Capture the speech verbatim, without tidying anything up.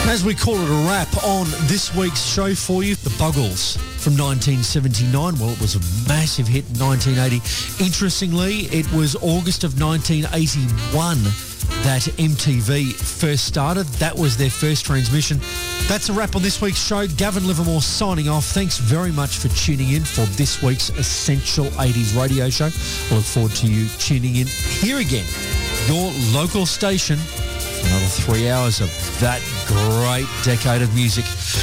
As we call it a wrap on this week's show for you, The Buggles from nineteen seventy-nine. Well, it was a massive hit in nineteen eighty. Interestingly, it was August of nineteen eighty-one that M T V first started. That was their first transmission. That's a wrap on this week's show. Gavin Livermore signing off. Thanks very much for tuning in for this week's Essential eighties radio show. I look forward to you tuning in here again, your local station, for another three hours of that great decade of music.